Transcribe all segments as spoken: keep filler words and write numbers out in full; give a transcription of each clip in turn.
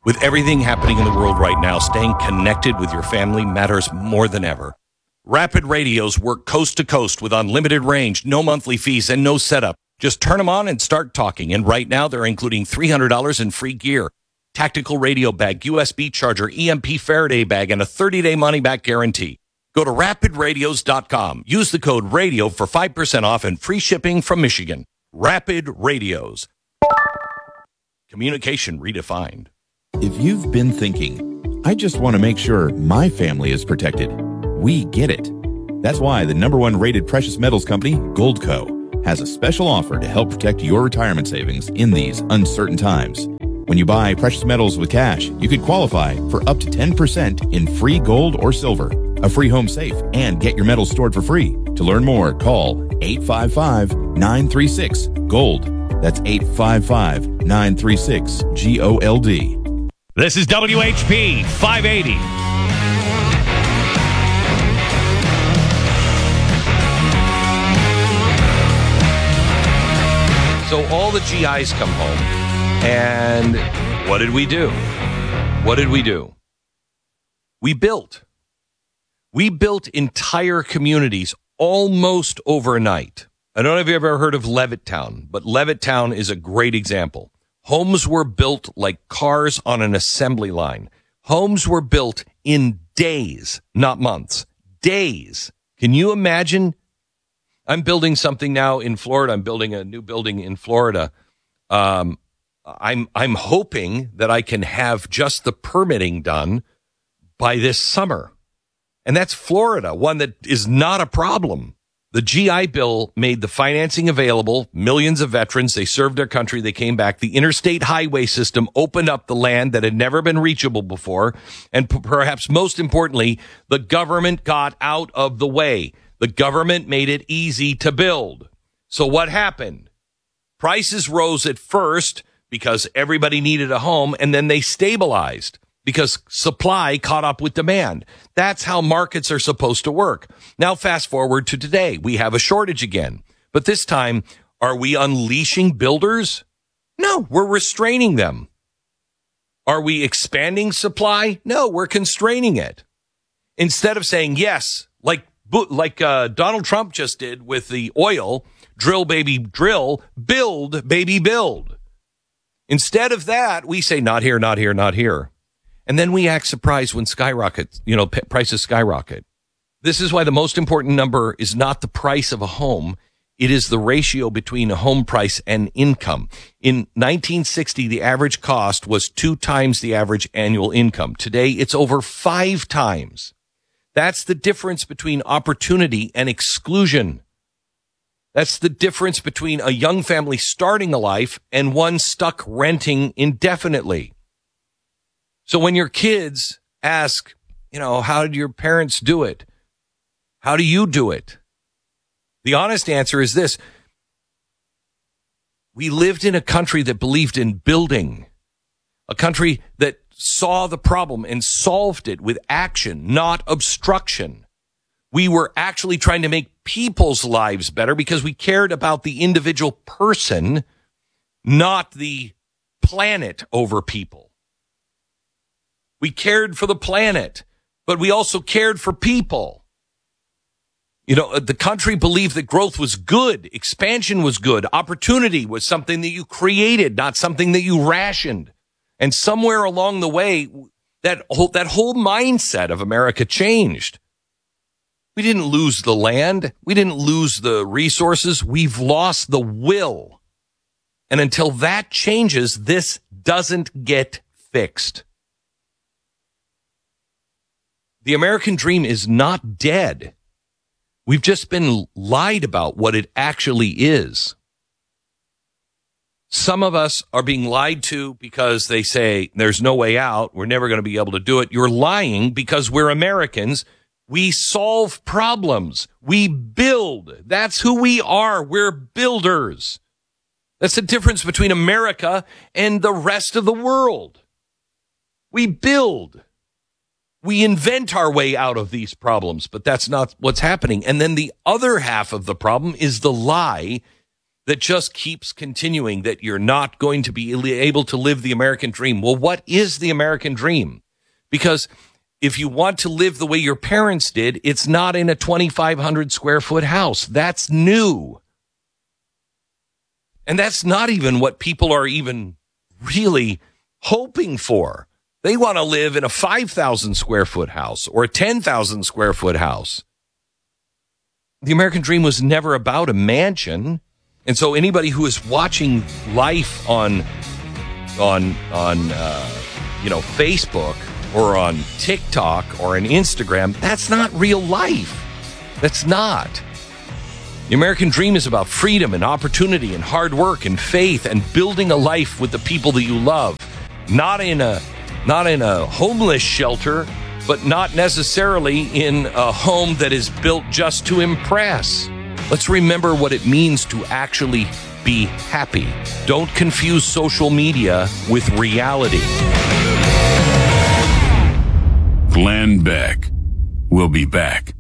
With everything happening in the world right now, staying connected with your family matters more than ever. Rapid Radios work coast to coast with unlimited range, no monthly fees, and no setup. Just turn them on and start talking. And right now, they're including three hundred dollars in free gear, tactical radio bag, U S B charger, E M P Faraday bag, and a thirty-day money-back guarantee. Go to rapid radios dot com. Use the code RADIO for five percent off and free shipping from Michigan. Rapid Radios. Communication redefined. If you've been thinking, I just want to make sure my family is protected, we get it. That's why the number one rated precious metals company, Goldco, has a special offer to help protect your retirement savings in these uncertain times. When you buy precious metals with cash, you could qualify for up to ten percent in free gold or silver, a free home safe, and get your metals stored for free. To learn more, call eight five five, nine three six, GOLD. That's eight five five, nine three six, G O L D. This is W H P five eighty. So all the G Is come home, and what did we do? What did we do? We built. We built entire communities almost overnight. I don't know if you've ever heard of Levittown, but Levittown is a great example. Homes were built like cars on an assembly line. Homes were built in days, not months. Days. Can you imagine? I'm building something now in Florida. I'm building a new building in Florida. Um, I'm I'm hoping that I can have just the permitting done by this summer. And that's Florida, one that is not a problem. The G I Bill made the financing available. Millions of veterans, they served their country, they came back. The interstate highway system opened up the land that had never been reachable before. And p- perhaps most importantly, the government got out of the way. The government made it easy to build. So what happened? Prices rose at first because everybody needed a home, and then they stabilized because supply caught up with demand. That's how markets are supposed to work. Now, fast forward to today. We have a shortage again. But this time, are we unleashing builders? No, we're restraining them. Are we expanding supply? No, we're constraining it. Instead of saying yes, like like uh, Donald Trump just did with the oil, drill, baby, drill, build, baby, build. Instead of that, we say not here, not here, not here. And then we act surprised when skyrocket, you know, p- prices skyrocket. This is why the most important number is not the price of a home. It is the ratio between a home price and income. In nineteen sixty, the average cost was two times the average annual income. Today, it's over five times. That's the difference between opportunity and exclusion. That's the difference between a young family starting a life and one stuck renting indefinitely. So when your kids ask, you know, how did your parents do it? How do you do it? The honest answer is this. We lived in a country that believed in building, a country that saw the problem and solved it with action, not obstruction. We were actually trying to make people's lives better because we cared about the individual person, not the planet over people. We cared for the planet, but we also cared for people. You know, the country believed that growth was good, expansion was good, opportunity was something that you created, not something that you rationed. And somewhere along the way, that whole, that whole mindset of America changed. We didn't lose the land. We didn't lose the resources. We've lost the will. And until that changes, this doesn't get fixed. The American dream is not dead. We've just been lied about what it actually is. Some of us are being lied to because they say there's no way out. We're never going to be able to do it. You're lying because we're Americans. We solve problems. We build. That's who we are. We're builders. That's the difference between America and the rest of the world. We build. We invent our way out of these problems, but that's not what's happening. And then the other half of the problem is the lie that just keeps continuing, that you're not going to be able to live the American dream. Well, what is the American dream? Because if you want to live the way your parents did, it's not in a twenty-five hundred square foot house. That's new. And that's not even what people are even really hoping for. They want to live in a five thousand square foot house or a ten thousand square foot house. The American dream was never about a mansion. And so anybody who is watching life on, on, on, uh, you know, Facebook or on TikTok or on Instagram, that's not real life. That's not. The American dream is about freedom and opportunity and hard work and faith and building a life with the people that you love. Not in a, not in a homeless shelter, but not necessarily in a home that is built just to impress. Let's remember what it means to actually be happy. Don't confuse social media with reality. Glenn Beck will be back.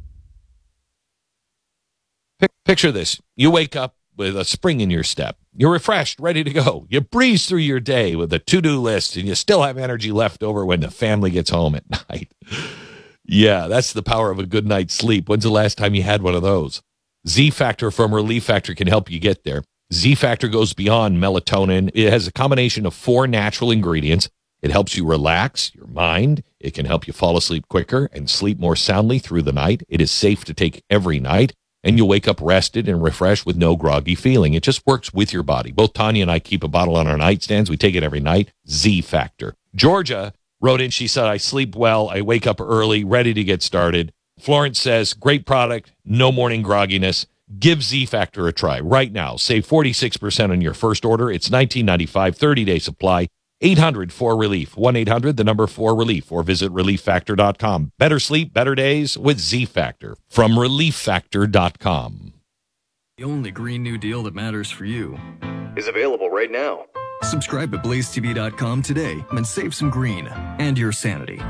Picture this. You wake up with a spring in your step. You're refreshed, ready to go. You breeze through your day with a to-do list, and you still have energy left over when the family gets home at night. Yeah, that's the power of a good night's sleep. When's the last time you had one of those? Z-Factor from Relief Factor can help you get there. Z-Factor goes beyond melatonin. It has a combination of four natural ingredients. It helps you relax your mind. It can help you fall asleep quicker and sleep more soundly through the night. It is safe to take every night, and you'll wake up rested and refreshed with no groggy feeling. It just works with your body. Both Tanya and I keep a bottle on our nightstands. We take it every night. Z-Factor. Georgia wrote in, she said, I sleep well. I wake up early, ready to get started. Florence says, great product, no morning grogginess. Give Z-Factor a try right now. Save forty-six percent on your first order. It's nineteen ninety-five, thirty-day supply. eight hundred four relief. one eight hundred, the number four relief, or visit relief factor dot com. Better sleep, better days with Z-Factor from relief factor dot com. The only Green New Deal that matters for you is available right now. Subscribe at blaze t v dot com today and save some green and your sanity.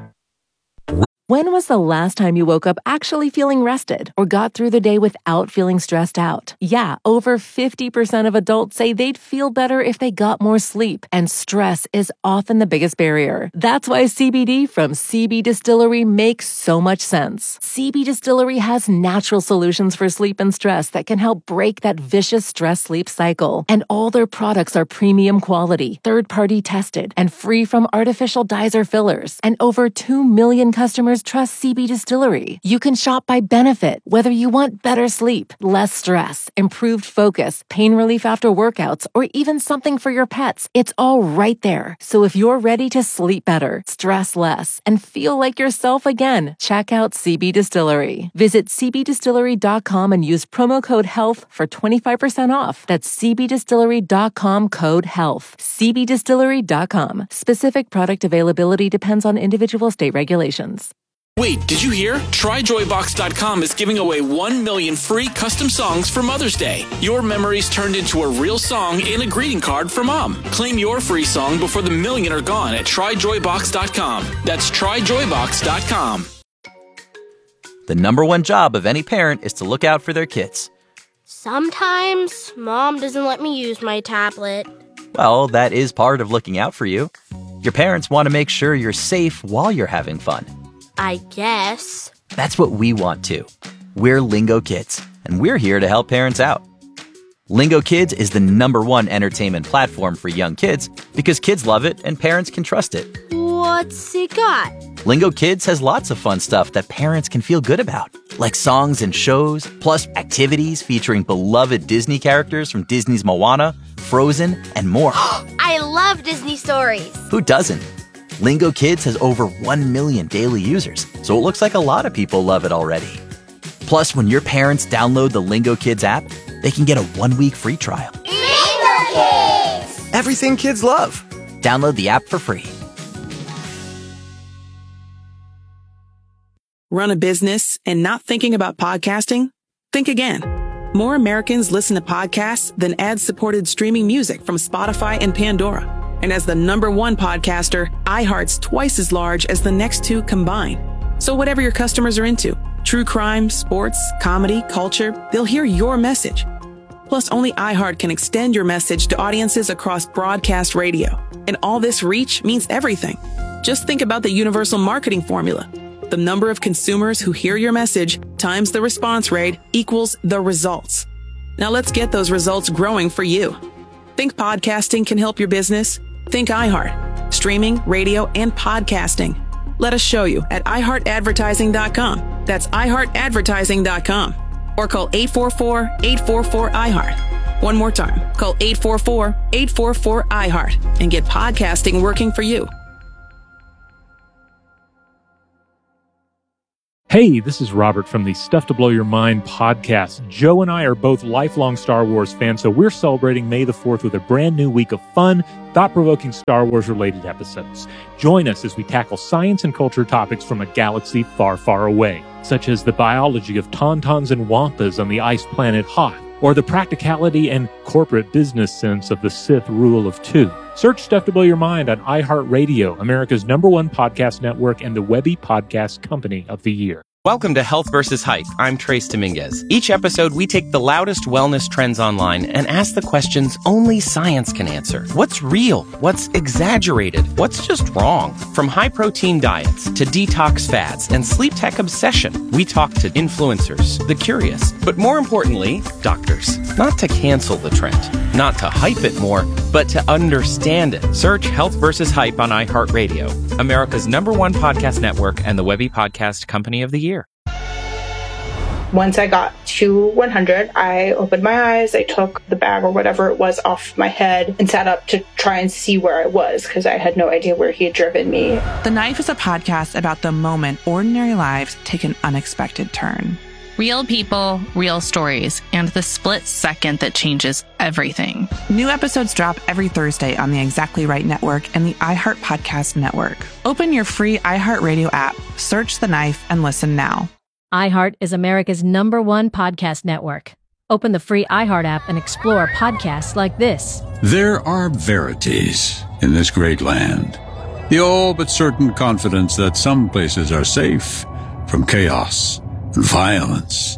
When was the last time you woke up actually feeling rested or got through the day without feeling stressed out? Yeah, over fifty percent of adults say they'd feel better if they got more sleep, and stress is often the biggest barrier. That's why C B D from C B Distillery makes so much sense. C B Distillery has natural solutions for sleep and stress that can help break that vicious stress-sleep cycle. And all their products are premium quality, third-party tested, and free from artificial dyes or fillers. And over two million customers trust C B Distillery. You can shop by benefit, whether you want better sleep, less stress, improved focus, pain relief after workouts, or even something for your pets. It's all right there. So if you're ready to sleep better, stress less, and feel like yourself again, check out C B Distillery. Visit c b distillery dot com and use promo code HEALTH for twenty-five percent off. That's c b distillery dot com code HEALTH. c b distillery dot com. Specific product availability depends on individual state regulations. Wait, did you hear? try joy box dot com is giving away one million free custom songs for Mother's Day. Your memories turned into a real song and a greeting card for Mom. Claim your free song before the million are gone at try joy box dot com. That's try joy box dot com. The number one job of any parent is to look out for their kids. Sometimes Mom doesn't let me use my tablet. Well, that is part of looking out for you. Your parents want to make sure you're safe while you're having fun. I guess. That's what we want too. We're Lingo Kids, and we're here to help parents out. Lingo Kids is the number one entertainment platform for young kids because kids love it and parents can trust it. What's it got? Lingo Kids has lots of fun stuff that parents can feel good about, like songs and shows, plus activities featuring beloved Disney characters from Disney's Moana, Frozen, and more. I love Disney stories. Who doesn't? Lingo Kids has over one million daily users, so it looks like a lot of people love it already. Plus, when your parents download the Lingo Kids app, they can get a one-week free trial. Lingo Kids! Everything kids love. Download the app for free. Run a business and not thinking about podcasting? Think again. More Americans listen to podcasts than ad-supported streaming music from Spotify and Pandora. And as the number one podcaster, iHeart's twice as large as the next two combined. So whatever your customers are into, true crime, sports, comedy, culture, they'll hear your message. Plus, only iHeart can extend your message to audiences across broadcast radio. And all this reach means everything. Just think about the universal marketing formula. The number of consumers who hear your message times the response rate equals the results. Now let's get those results growing for you. Think podcasting can help your business? Think iHeart. Streaming, radio, and podcasting. Let us show you at i heart advertising dot com. That's i heart advertising dot com. Or call eight four four, eight four four, I heart. One more time. Call eight four four, eight four four, I heart and get podcasting working for you. Hey, this is Robert from the Stuff to Blow Your Mind podcast. Joe and I are both lifelong Star Wars fans, so we're celebrating May the fourth with a brand new week of fun, thought-provoking Star Wars-related episodes. Join us as we tackle science and culture topics from a galaxy far, far away, such as the biology of tauntauns and wampas on the ice planet Hoth, or the practicality and corporate business sense of the Sith rule of two. Search Stuff to Blow Your Mind on iHeartRadio, America's number one podcast network and the Webby Podcast Company of the Year. Welcome to Health versus Hype. I'm Trace Dominguez. Each episode, we take the loudest wellness trends online and ask the questions only science can answer. What's real? What's exaggerated? What's just wrong? From high-protein diets to detox fads and sleep tech obsession, we talk to influencers, the curious, but more importantly, doctors. Not to cancel the trend, not to hype it more, but to understand it. Search Health versus Hype on iHeartRadio, America's number one podcast network and the Webby Podcast Company of the Year. Once I got to one hundred, I opened my eyes, I took the bag or whatever it was off my head and sat up to try and see where I was because I had no idea where he had driven me. The Knife is a podcast about the moment ordinary lives take an unexpected turn. Real people, real stories, and the split second that changes everything. New episodes drop every Thursday on the Exactly Right Network and the iHeart Podcast Network. Open your free iHeartRadio app, search The Knife, and listen now. iHeart is America's number one podcast network. Open the free iHeart app and explore podcasts like this. There are verities in this great land. The all but certain confidence that some places are safe from chaos and violence.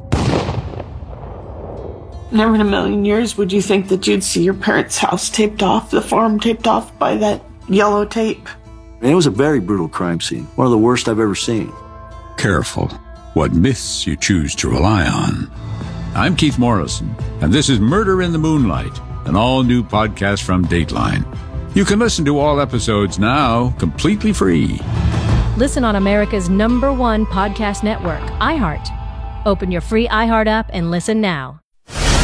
Never in a million years would you think that you'd see your parents' house taped off, the farm taped off by that yellow tape. And it was a very brutal crime scene. One of the worst I've ever seen. Careful what myths you choose to rely on. I'm Keith Morrison, and this is Murder in the Moonlight, an all-new podcast from Dateline. You can listen to all episodes now completely free. Listen on America's number one podcast network, iHeart. Open your free iHeart app and listen now.